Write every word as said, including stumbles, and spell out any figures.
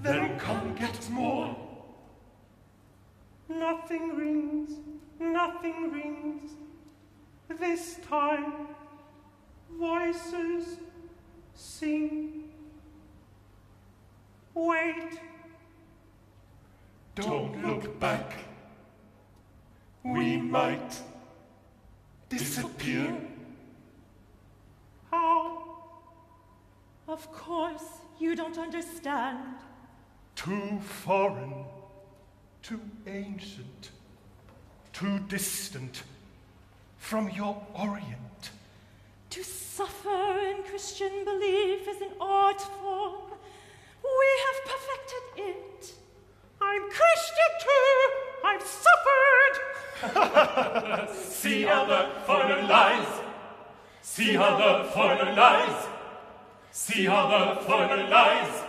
Then come get more. Nothing rings, nothing rings. This time, voices sing. Wait. Don't look back. We might disappear. How? Of course, you don't understand. Too foreign, too ancient, too distant from your Orient. To suffer in Christian belief is an art form. We have perfected it. I'm Christian too. I've suffered. See how the foreigner lies. See how the foreigner lies. See how the foreigner lies.